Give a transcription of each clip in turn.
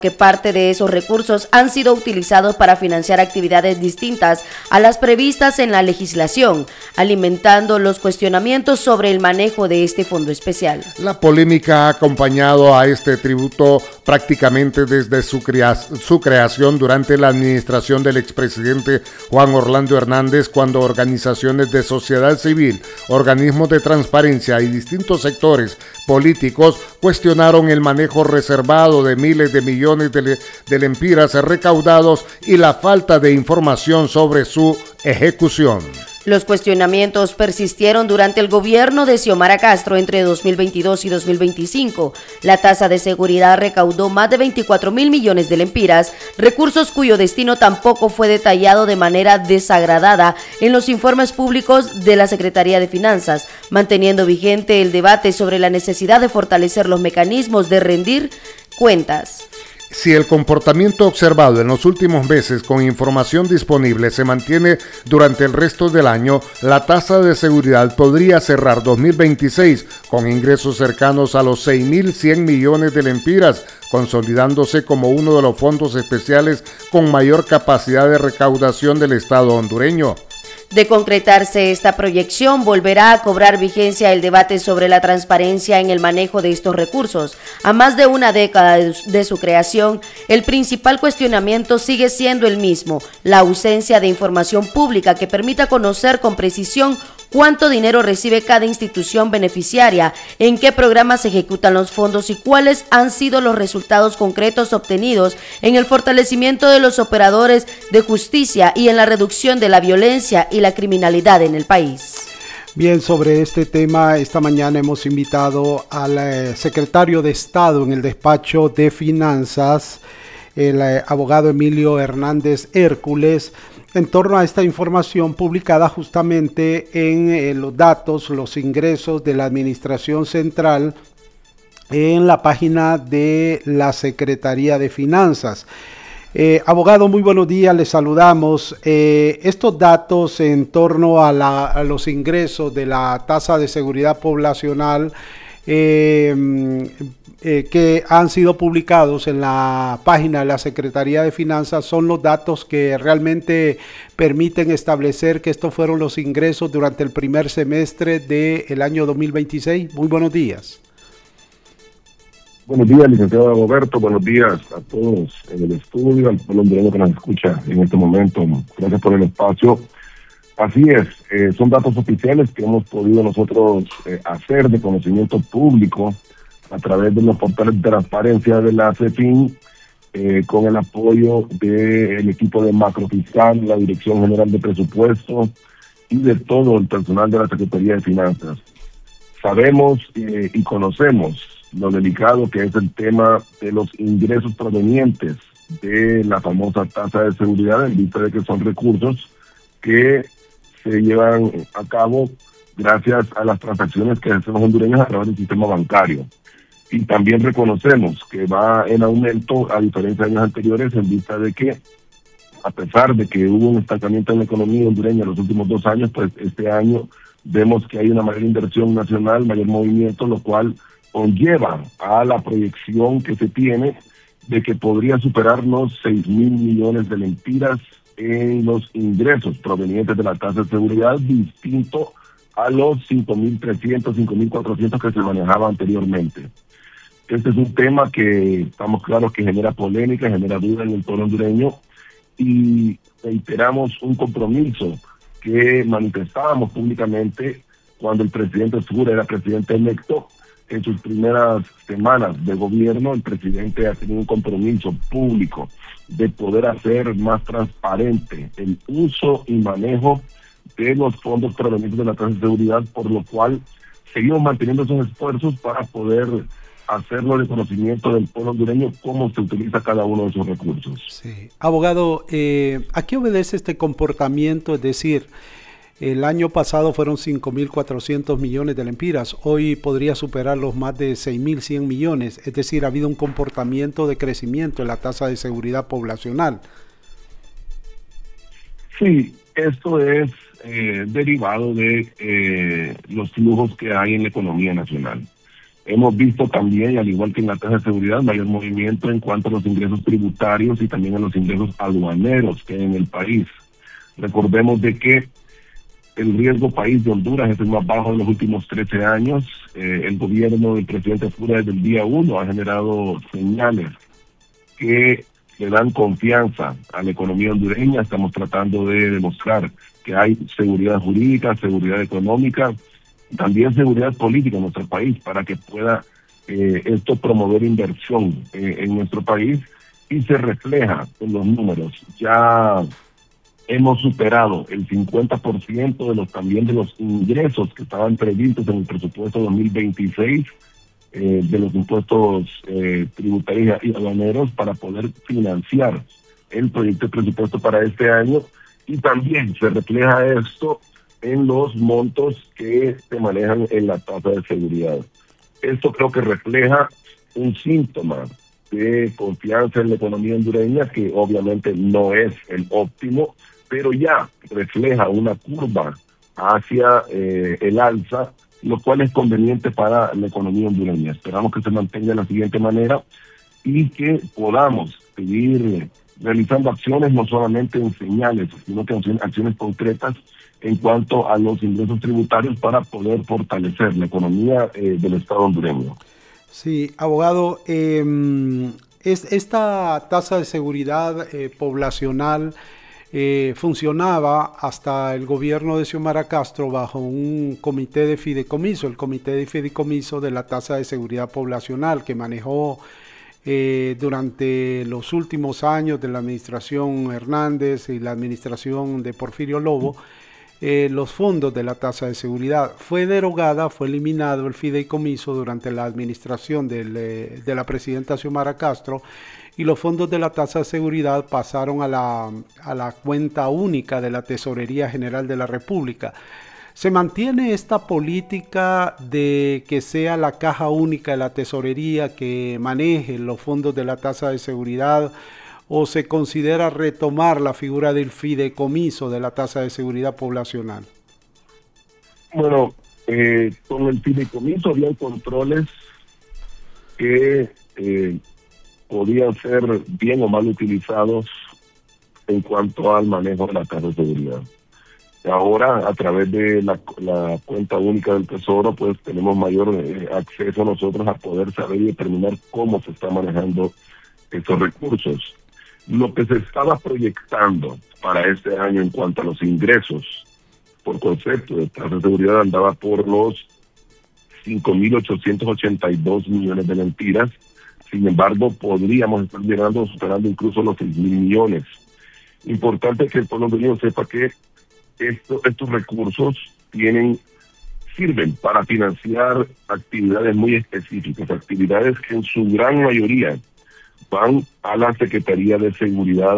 que parte de esos recursos han sido utilizados para financiar actividades distintas a las previstas en la legislación, alimentando los cuestionamientos sobre el manejo de este fondo especial. La polémica ha acompañado a este tributo prácticamente desde su creación durante la administración del expresidente Juan Orlando Hernández, cuando organizaciones de sociedad civil, organismos de transparencia y distintos sectores políticos cuestionaron el manejo reservado de miles de millones de lempiras recaudados y la falta de información sobre su ejecución. Los cuestionamientos persistieron durante el gobierno de Xiomara Castro entre 2022 y 2025. La tasa de seguridad recaudó más de 24.000 millones de lempiras, recursos cuyo destino tampoco fue detallado de manera desagradada en los informes públicos de la Secretaría de Finanzas, manteniendo vigente el debate sobre la necesidad de fortalecer los mecanismos de rendir cuentas. Si el comportamiento observado en los últimos meses con información disponible se mantiene durante el resto del año, la tasa de seguridad podría cerrar 2026 con ingresos cercanos a los 6.100 millones de lempiras, consolidándose como uno de los fondos especiales con mayor capacidad de recaudación del Estado hondureño. De concretarse esta proyección, volverá a cobrar vigencia el debate sobre la transparencia en el manejo de estos recursos. A más de una década de su creación, el principal cuestionamiento sigue siendo el mismo: la ausencia de información pública que permita conocer con precisión cuánto dinero recibe cada institución beneficiaria, en qué programas se ejecutan los fondos y cuáles han sido los resultados concretos obtenidos en el fortalecimiento de los operadores de justicia y en la reducción de la violencia y la criminalidad en el país. Bien, sobre este tema, esta mañana hemos invitado al secretario de Estado en el despacho de Finanzas, el abogado Emilio Hernández Hércules, en torno a esta información publicada justamente en los datos, los ingresos de la Administración Central en la página de la Secretaría de Finanzas. Abogado, muy buenos días, le saludamos. Estos datos en torno a los ingresos de la tasa de seguridad poblacional que han sido publicados en la página de la Secretaría de Finanzas son los datos que realmente permiten establecer que estos fueron los ingresos durante el primer semestre del año 2026. Muy buenos días. Buenos días, licenciado Roberto. Buenos días a todos en el estudio, al pueblo hondureño que nos escucha en este momento. Gracias por el espacio. Así es, son datos oficiales que hemos podido nosotros hacer de conocimiento público a través de los portales de transparencia de la CEFIN, con el apoyo del equipo de macrofiscal, la Dirección General de Presupuesto y de todo el personal de la Secretaría de Finanzas. Sabemos y conocemos lo delicado que es el tema de los ingresos provenientes de la famosa tasa de seguridad, en vista de que son recursos que se llevan a cabo gracias a las transacciones que hacen los hondureños a través del sistema bancario. Y también reconocemos que va en aumento a diferencia de años anteriores, en vista de que, a pesar de que hubo un estancamiento en la economía hondureña en los últimos 2 años, pues este año vemos que hay una mayor inversión nacional, mayor movimiento, lo cual conlleva a la proyección que se tiene de que podría superar los 6.000 millones de lempiras en los ingresos provenientes de la tasa de seguridad, distinto a los 5.300, 5.400 que se manejaba anteriormente. Este es un tema que estamos claros que genera polémica, genera duda en el pueblo hondureño, y reiteramos un compromiso que manifestábamos públicamente cuando el presidente Segura era presidente electo. En sus primeras semanas de gobierno, el presidente ha tenido un compromiso público de poder hacer más transparente el uso y manejo de los fondos provenientes de la tasa de seguridad, por lo cual seguimos manteniendo esos esfuerzos para poder hacerlo de conocimiento del pueblo hondureño cómo se utiliza cada uno de esos recursos. Sí. Abogado, ¿a qué obedece este comportamiento? Es decir, el año pasado fueron 5.400 millones de lempiras, hoy podría superar los más de 6.100 millones, es decir, ha habido un comportamiento de crecimiento en la tasa de seguridad poblacional. Sí, esto es derivado de los flujos que hay en la economía nacional. Hemos visto también, al igual que en la tasa de seguridad, mayor movimiento en cuanto a los ingresos tributarios y también a los ingresos aduaneros que hay en el país. Recordemos de que el riesgo país de Honduras es el más bajo de los últimos 13 años. El gobierno del presidente Fura desde el día 1 ha generado señales que le dan confianza a la economía hondureña. Estamos tratando de demostrar que hay seguridad jurídica, seguridad económica, también seguridad política en nuestro país para que pueda esto promover inversión en nuestro país, y se refleja en los números. Ya hemos superado el 50% de los ingresos que estaban previstos en el presupuesto 2026 de los impuestos tributarios y aduaneros para poder financiar el proyecto de presupuesto para este año, y también se refleja esto en los montos que se manejan en la tasa de seguridad. Esto creo que refleja un síntoma de confianza en la economía hondureña, que obviamente no es el óptimo, pero ya refleja una curva hacia el alza, lo cual es conveniente para la economía hondureña. Esperamos que se mantenga de la siguiente manera y que podamos seguir realizando acciones, no solamente en señales, sino que acciones concretas en cuanto a los ingresos tributarios para poder fortalecer la economía del Estado hondureño. Sí, abogado, esta tasa de seguridad poblacional funcionaba hasta el gobierno de Xiomara Castro bajo un comité de fideicomiso, el comité de fideicomiso de la tasa de seguridad poblacional, que manejó durante los últimos años de la administración Hernández y la administración de Porfirio Lobo, los fondos de la tasa de seguridad. Fue derogada, fue eliminado el fideicomiso durante la administración de la presidenta Xiomara Castro, y los fondos de la tasa de seguridad pasaron a la cuenta única de la Tesorería General de la República. ¿Se mantiene esta política de que sea la caja única de la tesorería que maneje los fondos de la tasa de seguridad, o se considera retomar la figura del fideicomiso de la tasa de seguridad poblacional? Bueno, con el fideicomiso había controles que podían ser bien o mal utilizados en cuanto al manejo de la tasa de seguridad. Ahora, a través de la cuenta única del Tesoro, pues tenemos mayor acceso nosotros a poder saber y determinar cómo se está manejando estos recursos. Lo que se estaba proyectando para este año en cuanto a los ingresos por concepto de tasa de seguridad andaba por los 5.882 millones de lempiras. Sin embargo, podríamos estar llegando, superando incluso los 6.000 millones. Importante que el pueblo hondureño sepa que estos recursos sirven para financiar actividades muy específicas, actividades que en su gran mayoría van a la Secretaría de Seguridad,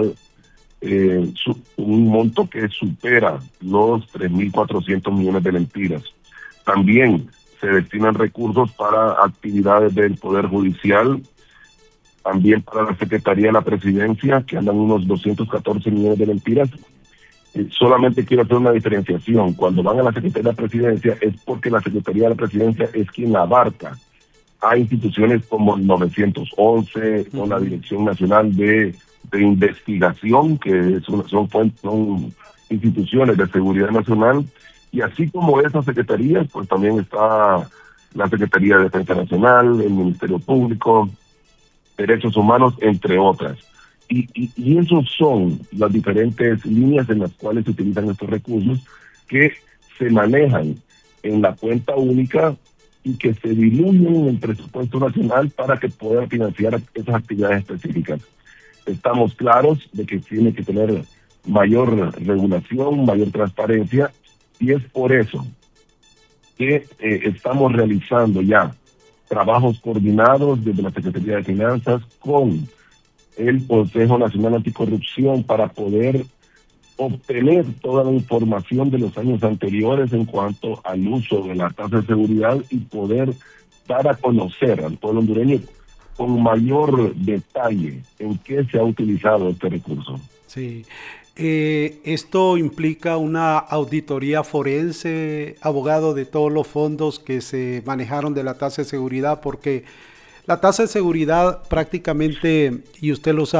un monto que supera los 3.400 millones de lempiras. También se destinan recursos para actividades del Poder Judicial, también para la Secretaría de la Presidencia, que andan unos 214 millones de lempiras. Solamente quiero hacer una diferenciación. Cuando van a la Secretaría de la Presidencia es porque la Secretaría de la Presidencia es quien la abarca a instituciones como el 911 o la Dirección Nacional de Investigación, que son instituciones de seguridad nacional, y así como esas secretarías, pues también está la Secretaría de Defensa Nacional, el Ministerio Público, Derechos Humanos, entre otras. Y esos son las diferentes líneas en las cuales se utilizan estos recursos que se manejan en la cuenta única y que se diluyen en el presupuesto nacional para que puedan financiar esas actividades específicas. Estamos claros de que tiene que tener mayor regulación, mayor transparencia, y es por eso que estamos realizando ya trabajos coordinados desde la Secretaría de Finanzas con el Consejo Nacional Anticorrupción para poder obtener toda la información de los años anteriores en cuanto al uso de la tasa de seguridad y poder dar a conocer al pueblo hondureño con mayor detalle en qué se ha utilizado este recurso. Sí. Esto implica una auditoría forense, abogado, de todos los fondos que se manejaron de la tasa de seguridad, porque la tasa de seguridad prácticamente, y usted lo sabe,